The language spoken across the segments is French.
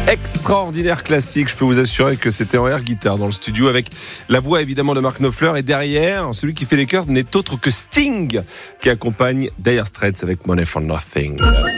Extraordinaire classique, je peux vous assurer que c'était en air guitare dans le studio avec la voix évidemment de Mark Knopfler et derrière, celui qui fait les chœurs n'est autre que Sting qui accompagne Dire Straits avec Money for Nothing.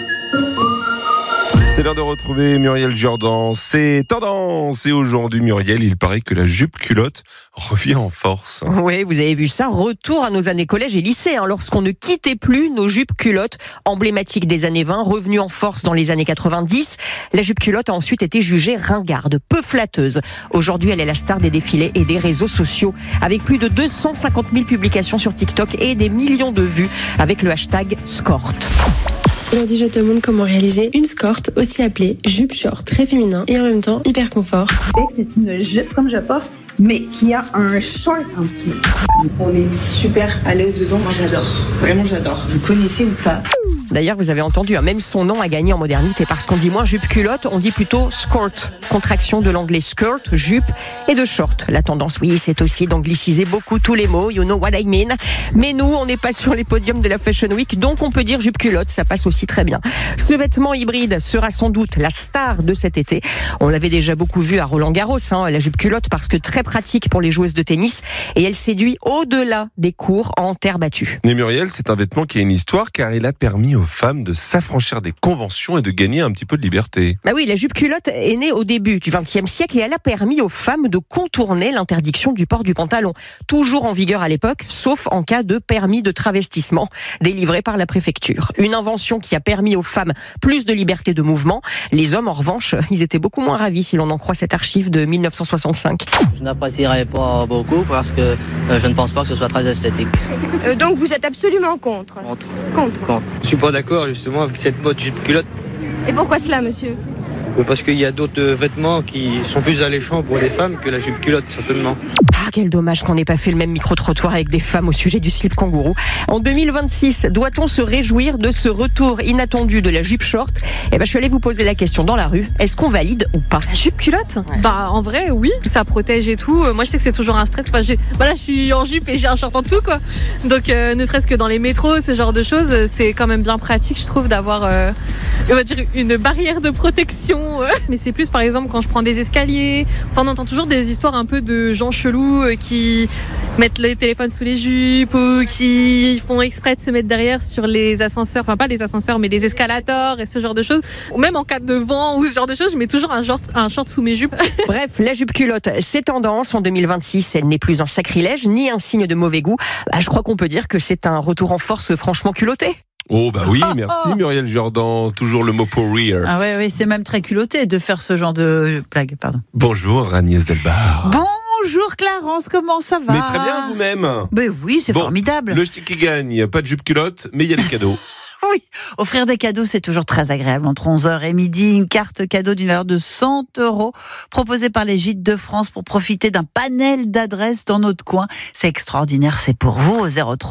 C'est l'heure de retrouver Muriel Jourdan. C'est tendance. Et aujourd'hui, Muriel, il paraît que la jupe culotte revient en force. Oui, vous avez vu ça. Retour à nos années collège et lycée, lorsqu'on ne quittait plus nos jupes culottes emblématiques des années 20, revenues en force dans les années 90. La jupe culotte a ensuite été jugée ringarde, peu flatteuse. Aujourd'hui, elle est la star des défilés et des réseaux sociaux, avec plus de 250 000 publications sur TikTok et des millions de vues avec le hashtag Skort. Aujourd'hui, je te montre comment réaliser une skort, aussi appelée jupe short, très féminin et en même temps hyper confort. C'est une jupe comme je porte, mais qui a un short en dessous. On est super à l'aise dedans. Moi, j'adore. Vraiment, j'adore. Vous connaissez ou pas ? D'ailleurs, vous avez entendu, même son nom a gagné en modernité parce qu'on dit moins jupe culotte, on dit plutôt skort, contraction de l'anglais skirt, jupe et de short. La tendance, oui, c'est aussi d'angliciser beaucoup tous les mots, you know what I mean. Mais nous, on n'est pas sur les podiums de la Fashion Week, donc on peut dire jupe culotte, ça passe aussi très bien. Ce vêtement hybride sera sans doute la star de cet été. On l'avait déjà beaucoup vu à Roland-Garros, la jupe culotte, parce que très pratique pour les joueuses de tennis et elle séduit au-delà des cours en terre battue. Mais Muriel, c'est un vêtement qui a une histoire car il a permis aux femmes de s'affranchir des conventions et de gagner un petit peu de liberté. Bah oui, la jupe culotte est née au début du XXe siècle et elle a permis aux femmes de contourner l'interdiction du port du pantalon, toujours en vigueur à l'époque, sauf en cas de permis de travestissement délivré par la préfecture. Une invention qui a permis aux femmes plus de liberté de mouvement. Les hommes, en revanche, ils étaient beaucoup moins ravis si l'on en croit cette archive de 1965. Je n'apprécierais pas beaucoup parce que je ne pense pas que ce soit très esthétique. Donc vous êtes absolument contre ? Contre. Je suis pas d'accord justement avec cette mode jupe culotte. Et pourquoi cela, monsieur ? Parce qu'il y a d'autres vêtements qui sont plus alléchants pour les femmes que la jupe culotte, certainement. Ah, quel dommage qu'on n'ait pas fait le même micro-trottoir avec des femmes au sujet du slip kangourou. En 2026, doit-on se réjouir de ce retour inattendu de la jupe short ? Je suis allée vous poser la question dans la rue. Est-ce qu'on valide ou pas ? La jupe culotte ? En vrai, oui. Ça protège et tout. Moi, je sais que c'est toujours un stress. Je suis en jupe et j'ai un short en dessous, quoi. Donc, ne serait-ce que dans les métros, ce genre de choses, c'est quand même bien pratique, je trouve, d'avoir, on va dire, une barrière de protection. Mais c'est plus, par exemple, quand je prends des escaliers. On entend toujours des histoires un peu de gens chelous qui mettent les téléphones sous les jupes ou qui font exprès de se mettre derrière sur les ascenseurs. Enfin, pas les ascenseurs, mais les escalators et ce genre de choses. Ou même en cas de vent ou ce genre de choses, je mets toujours un short sous mes jupes. Bref, la jupe culotte, c'est tendance. En 2026, elle n'est plus un sacrilège ni un signe de mauvais goût. Je crois qu'on peut dire que c'est un retour en force franchement culotté. Oh bah oui, merci Muriel Jourdan, toujours le mot pour rire. Ah oui, c'est même très culotté de faire ce genre de blague, pardon. Bonjour Agnès Delbar. Bonjour Clarence, comment ça va ? Mais très bien vous-même. Ben oui, c'est formidable. Le ch'ti qui gagne, pas de jupe culotte, mais il y a des cadeaux. Oui, offrir des cadeaux, c'est toujours très agréable. Entre 11h et midi, une carte cadeau d'une valeur de 100 € proposée par les Gîtes de France pour profiter d'un panel d'adresses dans notre coin. C'est extraordinaire, c'est pour vous au 03